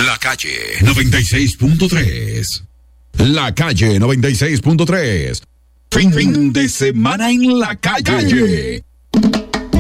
La Calle 96.3. La Calle 96.3. Fin de semana en la calle.